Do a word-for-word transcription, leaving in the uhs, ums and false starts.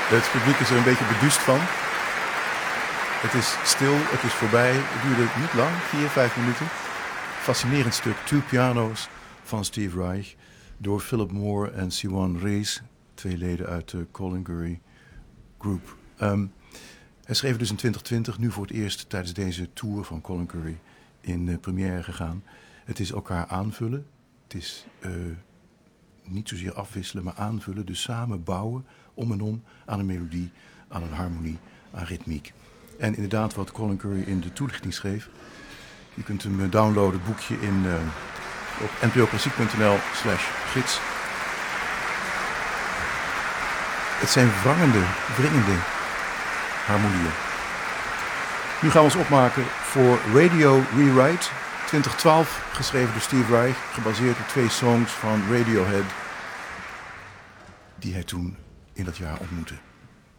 Het publiek is er een beetje beduust van. Het is stil, het is voorbij. Het duurde niet lang, vier, vijf minuten. Fascinerend stuk, Two Piano's van Steve Reich. Door Philip Moore en Siwan Rees, twee leden uit de Colin Currie Group. Um, hij schreef dus in twintig twintig, nu voor het eerst tijdens deze tour van Colin Currie in uh, première gegaan. Het is elkaar aanvullen. Het is uh, niet zozeer afwisselen, maar aanvullen. Dus samen bouwen om en om aan een melodie, aan een harmonie, aan ritmiek. En inderdaad wat Colin Currie in de toelichting schreef. Je kunt hem downloaden, boekje in, uh, op n p o klassiek punt n l slash gids. Het zijn wrangende, wringende harmonieën. Nu gaan we ons opmaken voor Radio Rewrite. twintig twaalf, geschreven door Steve Reich, gebaseerd op twee songs van Radiohead die hij toen in dat jaar ontmoette.